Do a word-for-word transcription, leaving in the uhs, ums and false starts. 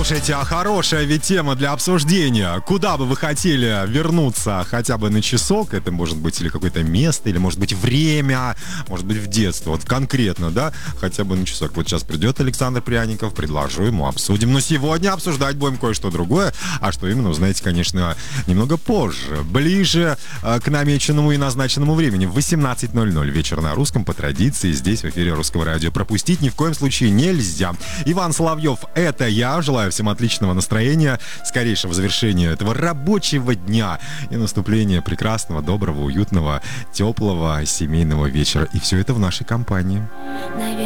Слушайте, а хорошая ведь тема для обсуждения. Куда бы вы хотели вернуться хотя бы на часок? Это может быть или какое-то место, или может быть время, может быть в детство. Вот конкретно, да, хотя бы на часок. Вот сейчас придет Александр Пряников, предложу ему, обсудим. Но сегодня обсуждать будем кое-что другое. А что именно, узнаете, конечно, немного позже. Ближе э, к намеченному и назначенному времени. В восемнадцать ноль ноль вечер на русском по традиции здесь в эфире Русского радио. Пропустить ни в коем случае нельзя. Иван Соловьев, это я. Желаю всем отличного настроения, скорейшего завершения этого рабочего дня и наступления прекрасного, доброго, уютного, теплого семейного вечера. И все это в нашей компании.